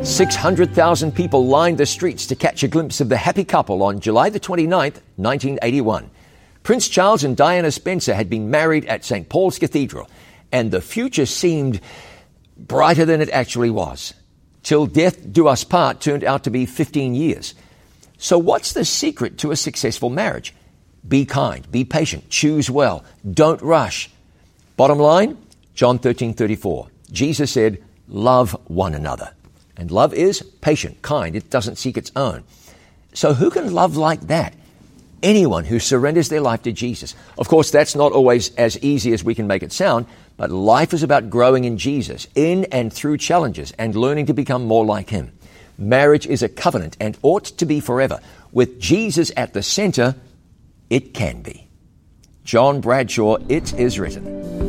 600,000 people lined the streets to catch a glimpse of the happy couple on July the 29th, 1981. Prince Charles and Diana Spencer had been married at St. Paul's Cathedral, and the future seemed brighter than it actually was. Till Death Do Us Part turned out to be 15 years. So what's the secret to a successful marriage? Be kind, be patient, choose well, don't rush. Bottom line, John 13:34. Jesus said, love one another. And love is patient, kind. It doesn't seek its own. So who can love like that? Anyone who surrenders their life to Jesus. Of course, that's not always as easy as we can make it sound, but life is about growing in Jesus, in and through challenges, and learning to become more like Him. Marriage is a covenant and ought to be forever. With Jesus at the center, it can be. John Bradshaw, It Is Written.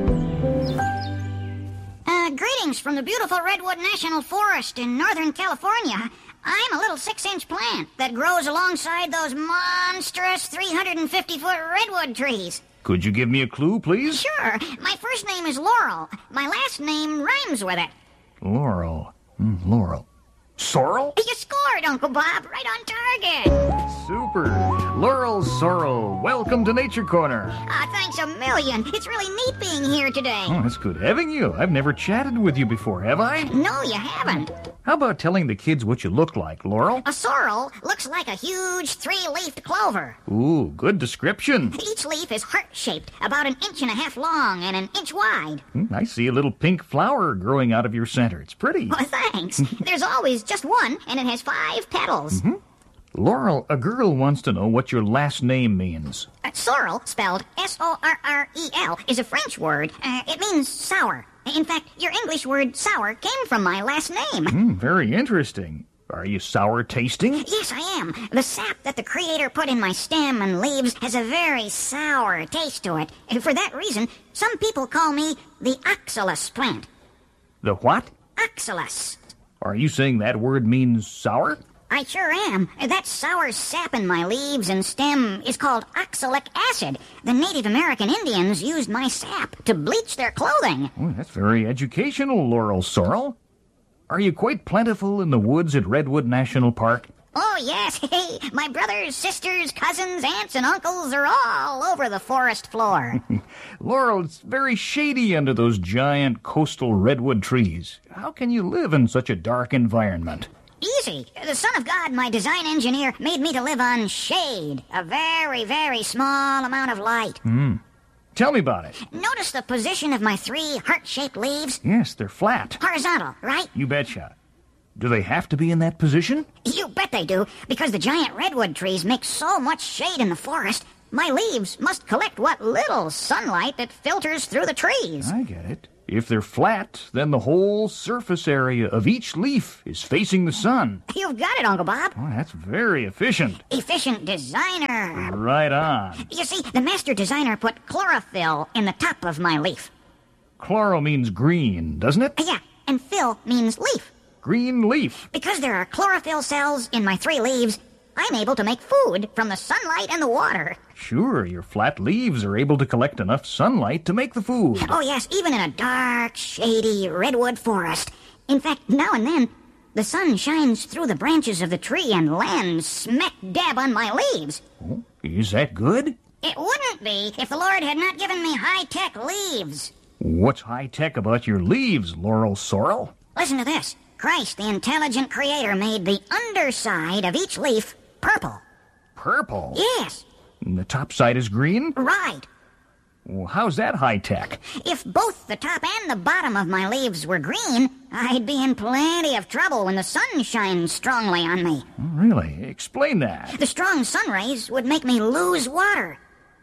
Greetings from the beautiful Redwood National Forest in Northern California. I'm a little 6-inch plant that grows alongside those monstrous 350-foot redwood trees. Could you give me a clue, please? Sure. My first name is Laurel. My last name rhymes with it. Laurel. Laurel. Sorrel? You scored, Uncle Bob. Right on target. Super. Laurel Sorrel, welcome to Nature Corner. Thanks a million. It's really neat being here today. Oh, it's good having you. I've never chatted with you before, have I? No, you haven't. How about telling the kids what you look like, Laurel? A sorrel looks like a huge 3-leafed clover. Ooh, good description. Each leaf is heart-shaped, about 1.5 inches long and 1 inch wide. I see a little pink flower growing out of your center. It's pretty. Well, thanks. There's always just one, and it has 5 petals. Laurel, a girl wants to know what your last name means. Sorrel, spelled S-O-R-R-E-L, is a French word. It means sour. In fact, your English word sour came from my last name. Very interesting. Are you sour tasting? Yes, I am. The sap that the Creator put in my stem and leaves has a very sour taste to it. For that reason, some people call me the oxalis plant. The what? Oxalis. Are you saying that word means sour? I sure am. That sour sap in my leaves and stem is called oxalic acid. The Native American Indians used my sap to bleach their clothing. Oh, that's very educational, Laurel Sorrel. Are you quite plentiful in the woods at Redwood National Park? Oh, yes. Hey, my brothers, sisters, cousins, aunts, and uncles are all over the forest floor. Laurel, it's very shady under those giant coastal redwood trees. How can you live in such a dark environment? Easy. The Son of God, my design engineer, made me to live on shade. A very, very small amount of light. Tell me about it. Notice the position of my 3 heart-shaped leaves? Yes, they're flat. Horizontal, right? You betcha. Do they have to be in that position? You bet they do, because the giant redwood trees make so much shade in the forest. My leaves must collect what little sunlight that filters through the trees. I get it. If they're flat, then the whole surface area of each leaf is facing the sun. You've got it, Uncle Bob. Oh, that's very efficient. Efficient designer. Right on. You see, the master designer put chlorophyll in the top of my leaf. Chloro means green, doesn't it? Yeah, and phyll means leaf. Green leaf. Because there are chlorophyll cells in my 3 leaves, I'm able to make food from the sunlight and the water. Sure, your flat leaves are able to collect enough sunlight to make the food. Oh, yes, even in a dark, shady redwood forest. In fact, now and then, the sun shines through the branches of the tree and lands smack dab on my leaves. Oh, is that good? It wouldn't be if the Lord had not given me high-tech leaves. What's high-tech about your leaves, Laurel Sorrel? Listen to this. Christ, the intelligent creator, made the underside of each leaf purple. Purple? Yes. And the top side is green? Right. Well, how's that high-tech? If both the top and the bottom of my leaves were green, I'd be in plenty of trouble when the sun shines strongly on me. Really? Explain that. The strong sun rays would make me lose water.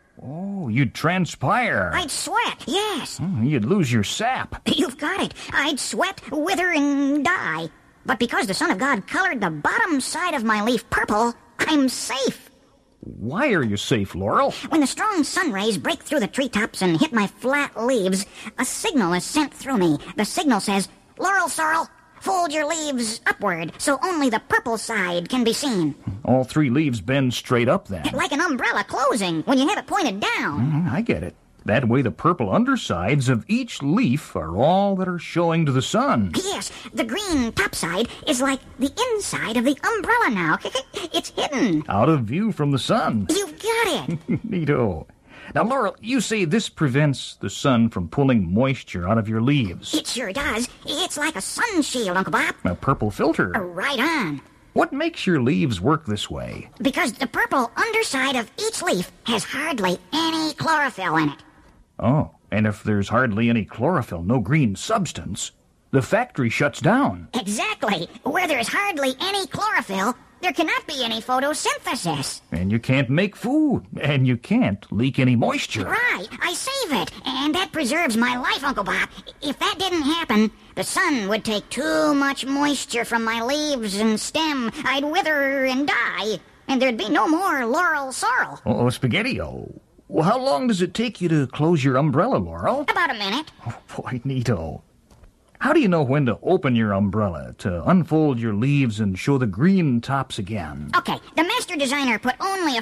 Oh, you'd transpire. I'd sweat, yes. You'd lose your sap. You've got it. I'd sweat, wither, and die. But because the Son of God colored the bottom side of my leaf purple, I'm safe. Why are you safe, Laurel? When the strong sun rays break through the treetops and hit my flat leaves, a signal is sent through me. The signal says, Laurel Sorrel, fold your leaves upward so only the purple side can be seen. All 3 leaves bend straight up then. Like an umbrella closing when you have it pointed down. I get it. That way the purple undersides of each leaf are all that are showing to the sun. Yes, the green topside is like the inside of the umbrella now. It's hidden. Out of view from the sun. You've got it. Neato. Now, Laurel, you say this prevents the sun from pulling moisture out of your leaves. It sure does. It's like a sun shield, Uncle Bob. A purple filter. Right on. What makes your leaves work this way? Because the purple underside of each leaf has hardly any chlorophyll in it. Oh, and if there's hardly any chlorophyll, no green substance, the factory shuts down. Exactly. Where there's hardly any chlorophyll, there cannot be any photosynthesis. And you can't make food, and you can't leak any moisture. Right. I save it, and that preserves my life, Uncle Bob. If that didn't happen, the sun would take too much moisture from my leaves and stem. I'd wither and die, and there'd be no more Laurel Sorrel. Oh, Spaghetti-O. Well, how long does it take you to close your umbrella, Laurel? About a minute. Oh, boy, neato. How do you know when to open your umbrella, to unfold your leaves and show the green tops again? Okay, the master designer put only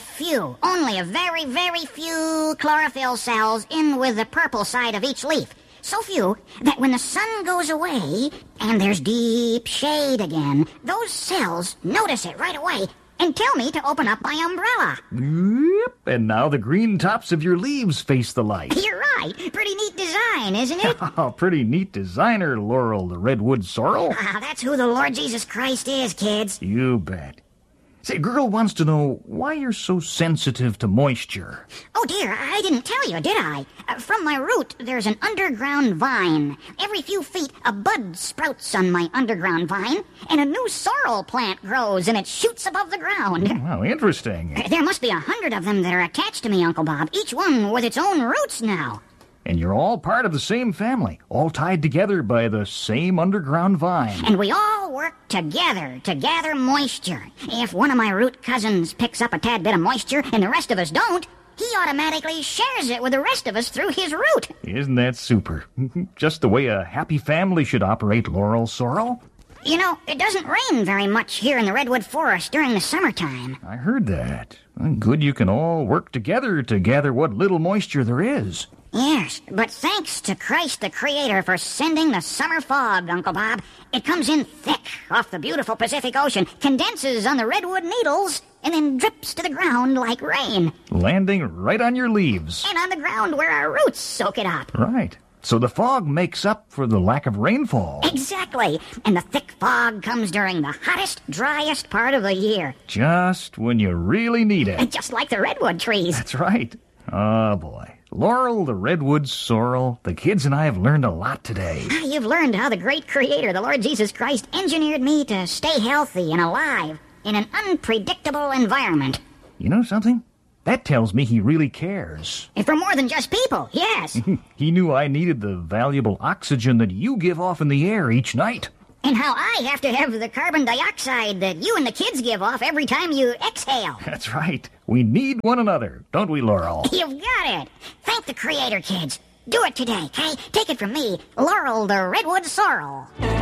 a very, very few chlorophyll cells in with the purple side of each leaf. So few that when the sun goes away and there's deep shade again, those cells notice it right away and tell me to open up my umbrella. Yep, and now the green tops of your leaves face the light. You're right. Pretty neat design, isn't it? Oh, pretty neat designer, Laurel the Redwood Sorrel. That's who the Lord Jesus Christ is, kids. You bet. Say, girl wants to know why you're so sensitive to moisture. Oh, dear, I didn't tell you, did I? From my root, there's an underground vine. Every few feet, a bud sprouts on my underground vine, and a new sorrel plant grows, and it shoots above the ground. Wow, interesting. There must be 100 of them that are attached to me, Uncle Bob, each one with its own roots now. And you're all part of the same family, all tied together by the same underground vine. And we all work together to gather moisture. If one of my root cousins picks up a tad bit of moisture and the rest of us don't, he automatically shares it with the rest of us through his root. Isn't that super? Just the way a happy family should operate, Laurel Sorrel. You know, it doesn't rain very much here in the Redwood Forest during the summertime. I heard that. Good you can all work together to gather what little moisture there is. Yes, but thanks to Christ the Creator for sending the summer fog, Uncle Bob. It comes in thick off the beautiful Pacific Ocean, condenses on the redwood needles, and then drips to the ground like rain. Landing right on your leaves. And on the ground where our roots soak it up. Right. So the fog makes up for the lack of rainfall. Exactly. And the thick fog comes during the hottest, driest part of the year. Just when you really need it. Just like the redwood trees. That's right. Oh, boy. Laurel the Redwood Sorrel, the kids and I have learned a lot today. You've learned how the great Creator, the Lord Jesus Christ, engineered me to stay healthy and alive in an unpredictable environment. You know something? That tells me he really cares. And for more than just people, yes. He knew I needed the valuable oxygen that you give off in the air each night. And how I have to have the carbon dioxide that you and the kids give off every time you exhale. That's right. We need one another, don't we, Laurel? You've got it. Thank the Creator, kids. Do it today, okay? Take it from me, Laurel the Redwood Sorrel.